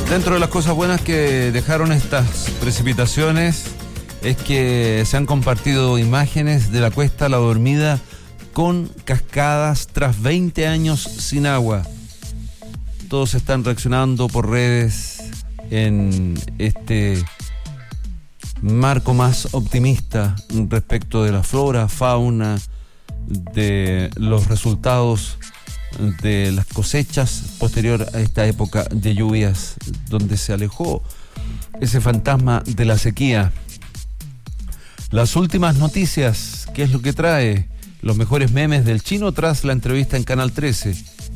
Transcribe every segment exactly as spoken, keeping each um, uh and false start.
Dentro de las cosas buenas que dejaron estas precipitaciones es que se han compartido imágenes de la Cuesta La Dormida con cascadas tras veinte años sin agua. Todos están reaccionando por redes en este marco más optimista respecto de la flora, fauna, de los resultados de las cosechas posterior a esta época de lluvias, donde se alejó ese fantasma de la sequía. Las últimas noticias, ¿qué es lo que trae? Los mejores memes del chino tras la entrevista en Canal trece.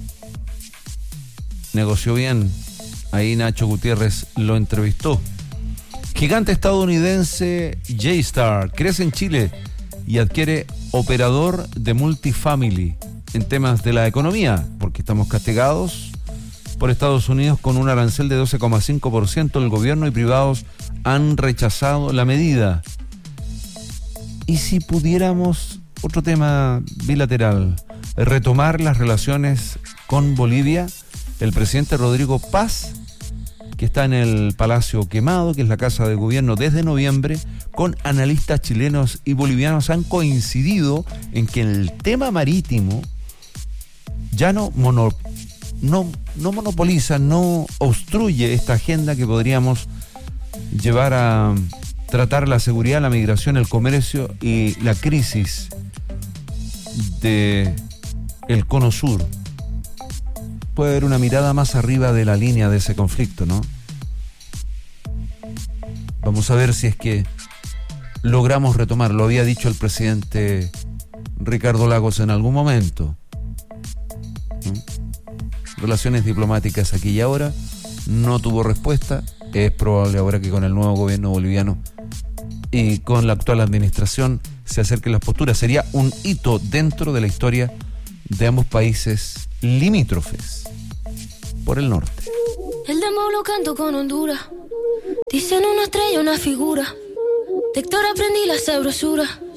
Negoció bien, ahí Nacho Gutiérrez lo entrevistó. Gigante estadounidense J-Star crece en Chile y adquiere operador de multifamily en temas de la economía, porque estamos castigados por Estados Unidos con un arancel de doce coma cinco por ciento. El gobierno y privados han rechazado la medida. Y si pudiéramos, otro tema bilateral, retomar las relaciones con Bolivia, el presidente Rodrigo Paz, que está en el Palacio Quemado, que es la casa de gobierno desde noviembre, con analistas chilenos y bolivianos, han coincidido en que el tema marítimo ya no, mono, no, no monopoliza, no obstruye esta agenda que podríamos llevar a tratar la seguridad, la migración, el comercio y la crisis de el Cono Sur. Puede haber una mirada más arriba de la línea de ese conflicto, ¿no? Vamos a ver si es que logramos retomar. Lo había dicho el presidente Ricardo Lagos en algún momento. ¿Mm? Relaciones diplomáticas aquí y ahora, no tuvo respuesta. Es probable ahora que con el nuevo gobierno boliviano y con la actual administración se acerquen las posturas. Sería un hito dentro de la historia de ambos países limítrofes por el norte. El demo lo canto con Honduras. Dicen una estrella, una figura. De Héctor aprendí la sabrosura.